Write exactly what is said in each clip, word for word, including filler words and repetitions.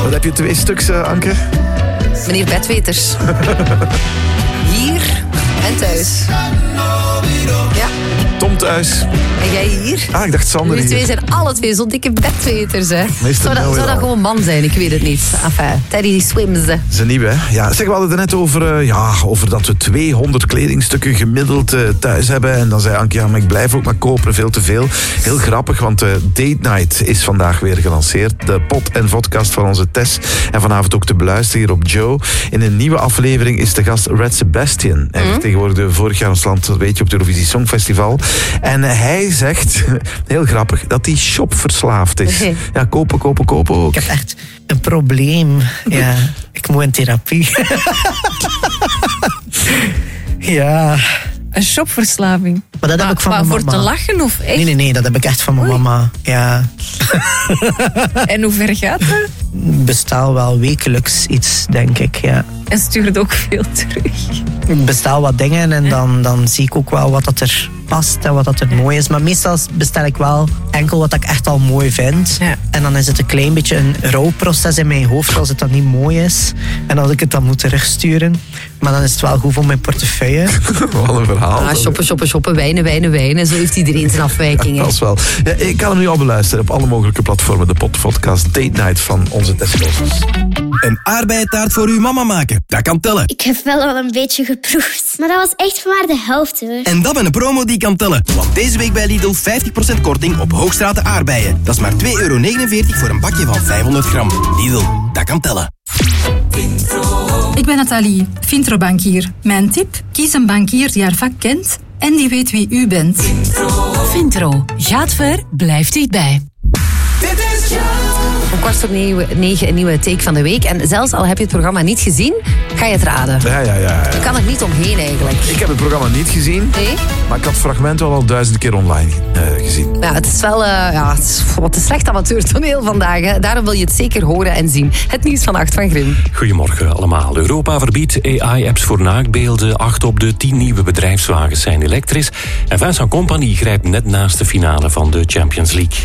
Wat heb je twee stuks, uh, Anke? Meneer Bedweters. Hier en thuis. Ja. Tom thuis. En jij hier? Ah, ik dacht Sander Jullie hier. twee zijn alle twee zo dikke bedweters, hè. Zou dat, zou dat gewoon man zijn? Ik weet het niet. Enfin, Teddy Swims, hè. Dat is een nieuwe, hè? Ja, zeg, we hadden het net over, uh, ja, over dat we tweehonderd kledingstukken gemiddeld uh, thuis hebben. En dan zei Anke, ja, maar ik blijf ook maar kopen, veel te veel. Heel grappig, want uh, Date Night is vandaag weer gelanceerd. De pod- en vodcast van onze Tess. En vanavond ook te beluisteren hier op Joe. In een nieuwe aflevering is de gast Red Sebastian. Hij mm. vertegenwoordigde vorig jaar ons land, dat weet je, op het Eurovisie Songfestival. En hij zegt, heel grappig, dat hij shopverslaafd is. Okay. Ja, kopen, kopen, kopen ook. Ik heb echt een probleem. Ja, ik moet in therapie. Ja. Een shopverslaving. Maar dat maar, heb ik van maar mijn voor mama. te lachen of echt? Nee, nee, nee, dat heb ik echt van mijn Oei. mama. Ja. En hoe ver gaat dat? Bestel wel wekelijks iets, denk ik, ja. En stuurt ook veel terug. Ik bestel wat dingen en dan, dan zie ik ook wel wat dat er past en wat dat er mooi is. Maar meestal bestel ik wel enkel wat ik echt al mooi vind. Ja. En dan is het een klein beetje een rouwproces in mijn hoofd als het dan niet mooi is. En als ik het dan moet terugsturen. Maar dan is het wel goed voor mijn portefeuille. Wat een verhaal. Ah, shoppen, shoppen, shoppen, wijnen, wijnen, wijnen. Zo heeft iedereen zijn afwijkingen. Ja, dat is wel. Ja, ik kan hem nu al beluisteren op alle mogelijke platformen. De podcast Date Night van onze Tesco's. Een aardbeientaart voor uw mama maken. Dat kan tellen. Ik heb wel al een beetje geproefd. Maar dat was echt maar de helft, hoor. En dat met een promo die kan tellen. Want deze week bij Lidl vijftig procent korting op Hoogstraten aardbeien. Dat is maar twee euro negenenveertig voor een bakje van vijfhonderd gram. Lidl, dat kan tellen. Ik ben Nathalie, Vintro-bankier. Mijn tip? Kies een bankier die haar vak kent en die weet wie u bent. Vintro. Gaat ver, blijft dichtbij. Om kwart voor negen een nieuwe take van de week. En zelfs al heb je het programma niet gezien, ga je het raden. Ja, ja, ja. ja. Je kan er niet omheen eigenlijk. Ik heb het programma niet gezien. Nee? Maar ik had het fragment wel al duizend keer online uh, gezien. Ja, het is wel uh, ja, het is wat een slecht amateurtoneel vandaag. Hè. Daarom wil je het zeker horen en zien. Het nieuws van acht van Grim. Goedemorgen allemaal. Europa verbiedt A I-apps voor naakbeelden. Acht op de tien nieuwe bedrijfswagens zijn elektrisch. En Vincent Company grijpt net naast de finale van de Champions League.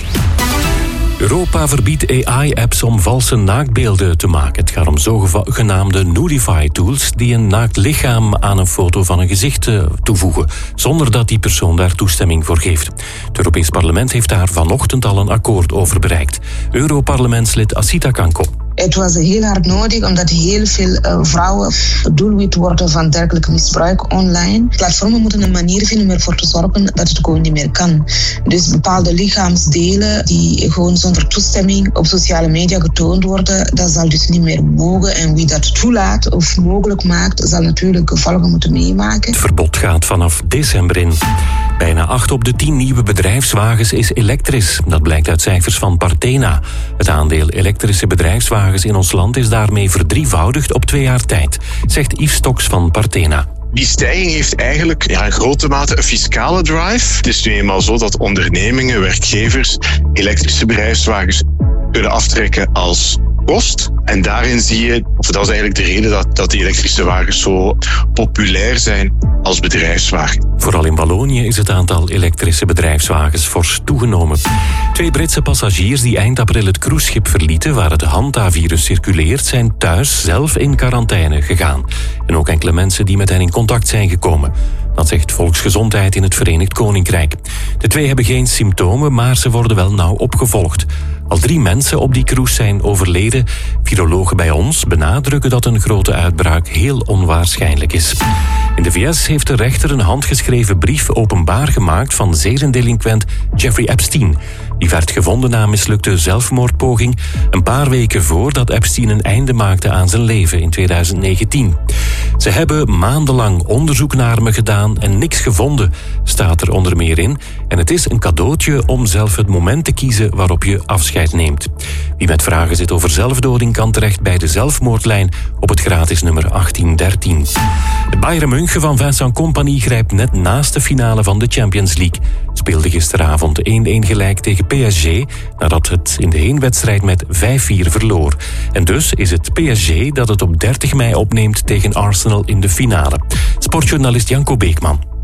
Europa verbiedt A I-apps om valse naaktbeelden te maken. Het gaat om zogenaamde Nudify-tools die een naakt lichaam aan een foto van een gezicht toevoegen, zonder dat die persoon daar toestemming voor geeft. Het Europees Parlement heeft daar vanochtend al een akkoord over bereikt. Europarlementslid Asita Kanko. Het was heel hard nodig, omdat heel veel uh, vrouwen doelwit worden van dergelijk misbruik online. Platformen moeten een manier vinden om ervoor te zorgen dat het gewoon niet meer kan. Dus bepaalde lichaamsdelen die gewoon zonder toestemming op sociale media getoond worden, dat zal dus niet meer mogen. En wie dat toelaat of mogelijk maakt, zal natuurlijk gevolgen moeten meemaken. Het verbod gaat vanaf december in. Bijna acht op de tien nieuwe bedrijfswagens is elektrisch. Dat blijkt uit cijfers van Partena. Het aandeel elektrische bedrijfswagens in ons land is daarmee verdrievoudigd op twee jaar tijd, zegt Yves Stoks van Partena. Die stijging heeft eigenlijk ja, in grote mate een fiscale drive. Het is nu eenmaal zo dat ondernemingen, werkgevers, elektrische bedrijfswagens kunnen aftrekken als kost. En daarin zie je, of dat is eigenlijk de reden dat, dat die elektrische wagens zo populair zijn als bedrijfswagen. Vooral in Wallonië is het aantal elektrische bedrijfswagens fors toegenomen. Twee Britse passagiers die eind april het cruiseschip verlieten waar het Hanta-virus circuleert, zijn thuis zelf in quarantaine gegaan. En ook enkele mensen die met hen in contact zijn gekomen. Dat zegt Volksgezondheid in het Verenigd Koninkrijk. De twee hebben geen symptomen, maar ze worden wel nauw opgevolgd. Al drie mensen op die cruise zijn overleden. Virologen bij ons benadrukken dat een grote uitbraak heel onwaarschijnlijk is. In de V S heeft de rechter een handgeschreven brief openbaar gemaakt van zedendelinquent Jeffrey Epstein. Die werd gevonden na een mislukte zelfmoordpoging een paar weken voordat Epstein een einde maakte aan zijn leven in tweeduizend negentien. Ze hebben maandenlang onderzoek naar me gedaan en niks gevonden, staat er onder meer in. En het is een cadeautje om zelf het moment te kiezen waarop je afscheid neemt. Wie met vragen zit over zelfdoding kan terecht bij de zelfmoordlijn op het gratis nummer achttien dertien. Het Bayern München van Vincent Company grijpt net naast de finale van de Champions League. Speelde gisteravond één-één gelijk tegen P S G, nadat het in de heenwedstrijd met vijf vier verloor. En dus is het P S G dat het op dertig mei opneemt tegen Arsenal in de finale. Sportjournalist Janko Beekman.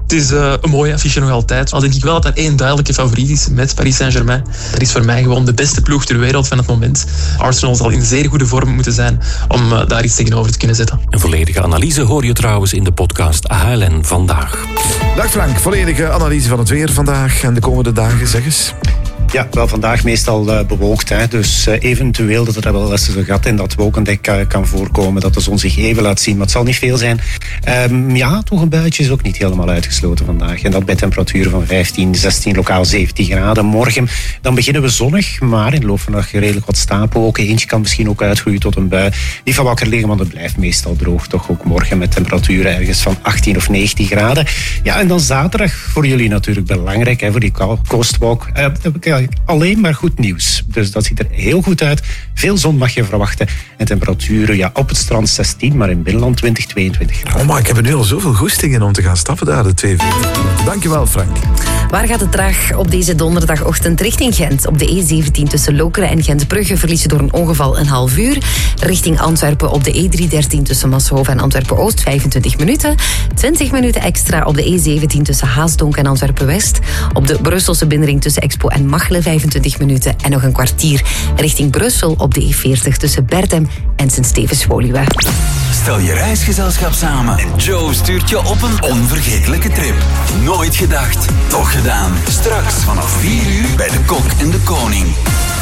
Het is uh, een mooie affiche nog altijd. Al denk ik wel dat er één duidelijke favoriet is met Paris Saint-Germain. Dat is voor mij gewoon de beste ploeg ter wereld van het moment. Arsenal zal in zeer goede vorm moeten zijn om uh, daar iets tegenover te kunnen zetten. Een volledige analyse hoor je trouwens in de podcast A L N Vandaag. Dag Frank, volledige analyse van het weer vandaag en de komende dagen, zeg eens. Ja, wel vandaag meestal uh, bewolkt. Hè. Dus uh, eventueel dat er wel eens een gat in dat wolkendek uh, kan voorkomen. Dat de zon zich even laat zien. Maar het zal niet veel zijn. Um, ja, toch een buitje is ook niet helemaal uitgesloten vandaag. En dat bij temperaturen van vijftien, zestien, lokaal zeventien graden. Morgen dan beginnen we zonnig. Maar in de loop van de dag redelijk wat stapelwolken. Eentje kan misschien ook uitgroeien tot een bui. Die van wakker liggen, want het blijft meestal droog. Toch ook morgen met temperaturen ergens van achttien of negentien graden. Ja, en dan zaterdag voor jullie natuurlijk belangrijk. Hè, voor die coastwalk. Uh, Alleen maar goed nieuws. Dus dat ziet er heel goed uit. Veel zon mag je verwachten. En temperaturen ja, op het strand zestien, maar in binnenland twintig, tweeëntwintig graden. Oh, maar ik heb er nu al zoveel goestingen om te gaan stappen daar, de tweeënveertig. Dankjewel, Frank. Waar gaat het traag op deze donderdagochtend? Richting Gent. Op de E zeventien tussen Lokeren en Gent-Brugge verlies je door een ongeval een half uur. Richting Antwerpen op de E driehonderddertien tussen Massenhoven en Antwerpen-Oost vijfentwintig minuten. twintig minuten extra op de E zeventien tussen Haasdonk en Antwerpen-West. Op de Brusselse binnenring tussen Expo en Machelen vijfentwintig minuten. En nog een kwartier richting Brussel op de E veertig tussen Berdem en Sint-Stevens-Woluwe. Stel je reisgezelschap samen en Joe stuurt je op een onvergetelijke trip. Nooit gedacht, toch gedaan. Straks vanaf vier uur bij de Kok en de Koning.